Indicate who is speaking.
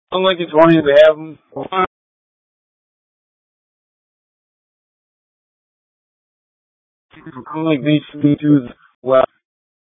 Speaker 1: Lincoln 20, they have them. Like these two, well,